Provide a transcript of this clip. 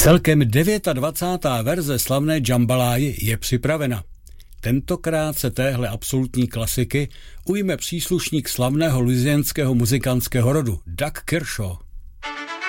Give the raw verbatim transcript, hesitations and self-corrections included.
Celkem dvacátá devátá verze slavné Jambaláji je připravena. Tentokrát se téhle absolutní klasiky ujme příslušník slavného louisianského muzikantského rodu Doug Kershaw.